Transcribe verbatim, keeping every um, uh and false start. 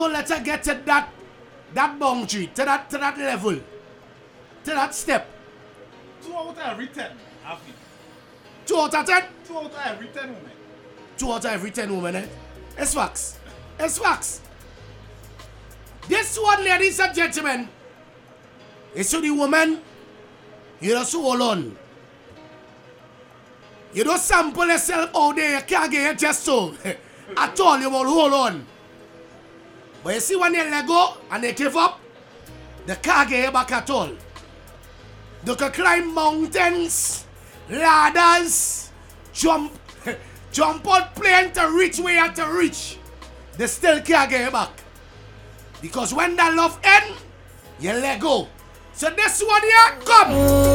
let her get to that that boundary, to that to that level, to that step. Two out of every ten, Afi. Two out of ten? Two out of every ten women. Two out of every ten women, eh? It's facts. It's facts. This one, ladies and gentlemen, is to the woman, you just hold on. You don't sample yourself out there, you can't get your chest so. At all, you will hold on. But you see when they let go and they give up, they can't get you back at all. They can climb mountains, ladders, jump, jump out plane to reach where you have to reach. They still can't get you back. Because when that love ends, you let go. So this one here, come.